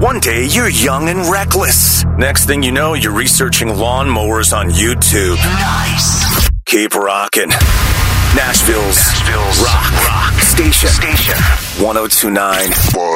One day, you're young and reckless. Next thing you know, you're researching lawnmowers on YouTube. Nice. Keep rocking. Nashville's rock station. 1029.